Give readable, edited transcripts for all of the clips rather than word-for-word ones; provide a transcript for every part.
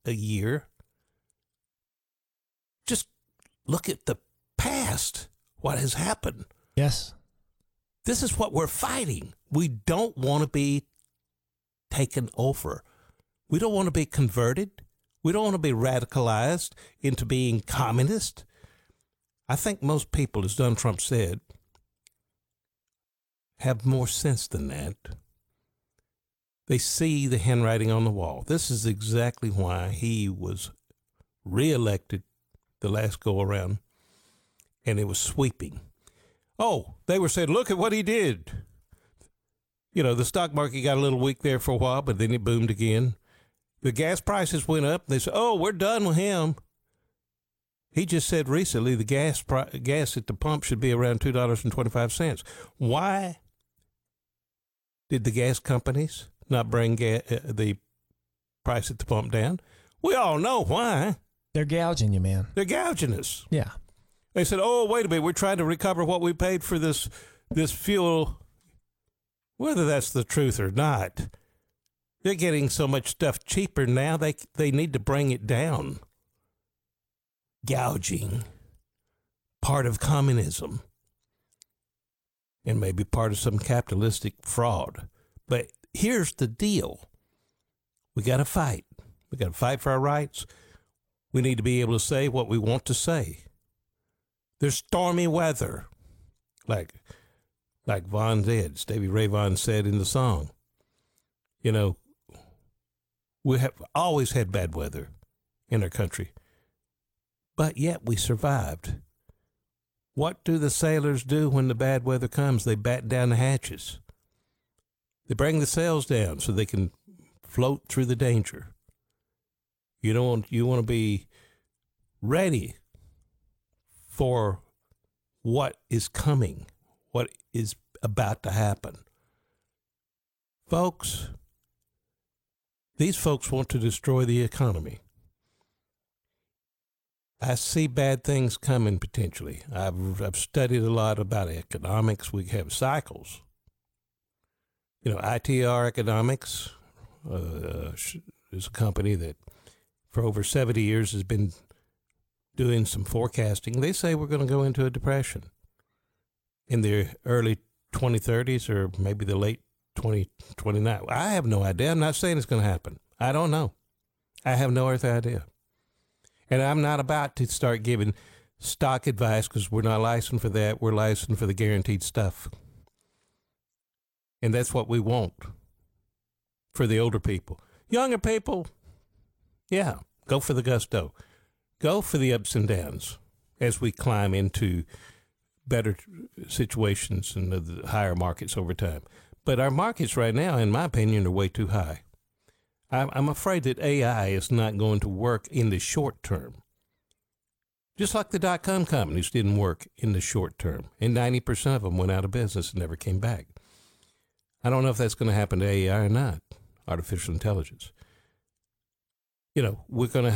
a year. Just look at the past, what has happened. Yes. This is what we're fighting. We don't want to be taken over. We don't want to be converted. We don't want to be radicalized into being communist. I think most people, as Donald Trump said, have more sense than that. They see the handwriting on the wall. This is exactly why he was reelected the last go around, and it was sweeping. Oh, they were saying, look at what he did. You know, the stock market got a little weak there for a while, but then it boomed again. The gas prices went up. They said, oh, we're done with him. He just said recently the gas at the pump should be around $2.25. Why did the gas companies not bring the price at the pump down? We all know why. They're gouging you, man. They're gouging us. Yeah. They said, oh, wait a minute, we're trying to recover what we paid for this fuel. Whether that's the truth or not, they're getting so much stuff cheaper now, they need to bring it down. Gouging, part of communism, and maybe part of some capitalistic fraud. But here's the deal. We got to fight. We got to fight for our rights. We need to be able to say what we want to say. There's stormy weather, like Vaughn did, Stevie Ray Vaughan said in the song. You know, we have always had bad weather in our country, but yet we survived. What do the sailors do when the bad weather comes? They batten down the hatches. They bring the sails down so they can float through the danger. You want to be ready for what is coming, what is about to happen. Folks, these folks want to destroy the economy. I see bad things coming potentially. I've studied a lot about economics. We have cycles. You know, ITR Economics is a company that for over 70 years has been doing some forecasting. They say we're going to go into a depression in the early 2030s or maybe the late 2029. I have no idea. I'm not saying it's going to happen. I don't know. I have no earthly idea. And I'm not about to start giving stock advice because we're not licensed for that. We're licensed for the guaranteed stuff. And that's what we want for the older people. Younger people, yeah, go for the gusto. Go for the ups and downs as we climb into better situations and the higher markets over time. But our markets right now, in my opinion, are way too high. I'm afraid that AI is not going to work in the short term. Just like the dot-com companies didn't work in the short term. And 90% of them went out of business and never came back. I don't know if that's going to happen to AI or not, artificial intelligence. You know, we're going to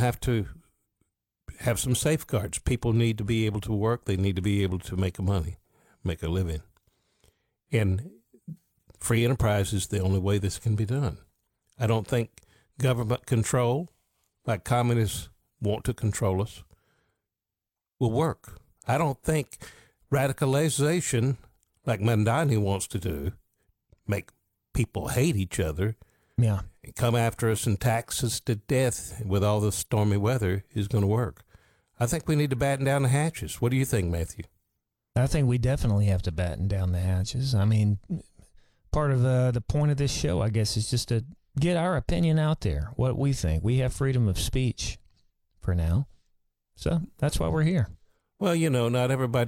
have some safeguards. People need to be able to work. They need to be able to make a living. And free enterprise is the only way this can be done. I don't think government control, like communists want to control us, will work. I don't think radicalization, like Mandani wants to do, make people hate each other, and come after us and tax us to death with all this stormy weather is going to work. I think we need to batten down the hatches. What do you think, Matthew? I think we definitely have to batten down the hatches. I mean, part of the point of this show, I guess, is just to get our opinion out there, what we think. We have freedom of speech for now. So that's why we're here. Well, you know, not everybody